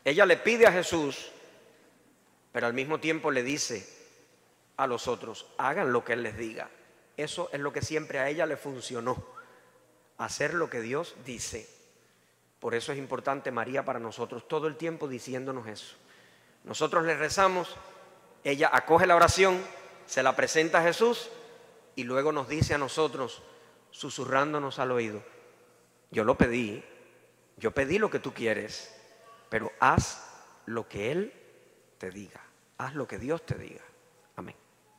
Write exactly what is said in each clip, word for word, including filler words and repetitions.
Ella le pide a Jesús, pero al mismo tiempo le dice a los otros, hagan lo que Él les diga. Eso es lo que siempre a ella le funcionó, hacer lo que Dios dice. Por eso es importante María para nosotros, todo el tiempo diciéndonos eso. Nosotros le rezamos, ella acoge la oración, se la presenta a Jesús y luego nos dice a nosotros, susurrándonos al oído, yo lo pedí, yo pedí lo que tú quieres, pero haz lo que Él te diga, haz lo que Dios te diga. Amén.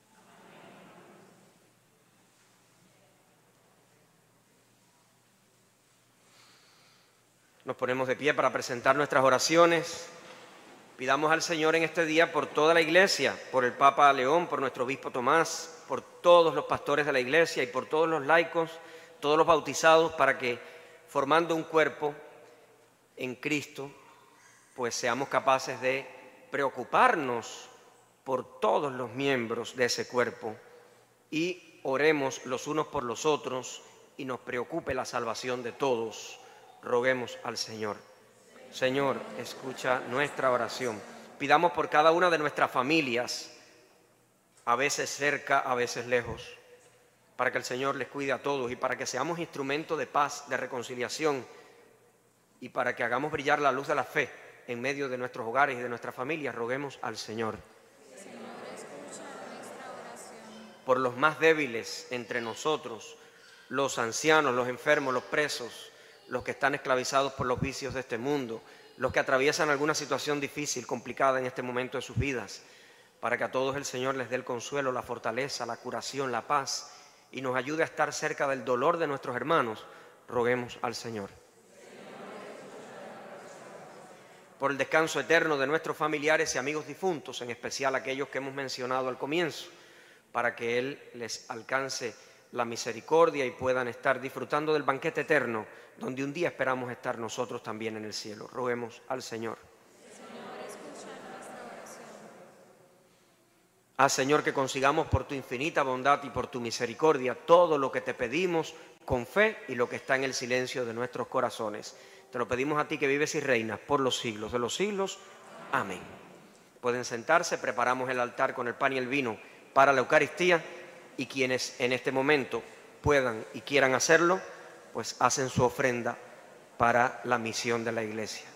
Nos ponemos de pie para presentar nuestras oraciones. Pidamos al Señor en este día por toda la iglesia, por el Papa León, por nuestro obispo Tomás, por todos los pastores de la iglesia y por todos los laicos, todos los bautizados, para que formando un cuerpo en Cristo, pues seamos capaces de preocuparnos por todos los miembros de ese cuerpo y oremos los unos por los otros y nos preocupe la salvación de todos. Roguemos al Señor. Señor, escucha nuestra oración. Pidamos por cada una de nuestras familias, a veces cerca, a veces lejos, para que el Señor les cuide a todos y para que seamos instrumento de paz, de reconciliación y para que hagamos brillar la luz de la fe en medio de nuestros hogares y de nuestras familias. Roguemos al Señor. Señor, escucha nuestra oración. Por los más débiles entre nosotros, los ancianos, los enfermos, los presos, los que están esclavizados por los vicios de este mundo, los que atraviesan alguna situación difícil, complicada en este momento de sus vidas, para que a todos el Señor les dé el consuelo, la fortaleza, la curación, la paz y nos ayude a estar cerca del dolor de nuestros hermanos. Roguemos al Señor. Por el descanso eterno de nuestros familiares y amigos difuntos, en especial aquellos que hemos mencionado al comienzo, para que Él les alcance la misericordia y puedan estar disfrutando del banquete eterno, donde un día esperamos estar nosotros también en el cielo. Roguemos al Señor. Señor, escucha nuestra oración. Haz, Señor, que consigamos por tu infinita bondad y por tu misericordia todo lo que te pedimos con fe y lo que está en el silencio de nuestros corazones. Te lo pedimos a ti que vives y reinas por los siglos de los siglos. Amén. Pueden sentarse, preparamos el altar con el pan y el vino para la Eucaristía y quienes en este momento puedan y quieran hacerlo, pues hacen su ofrenda para la misión de la Iglesia.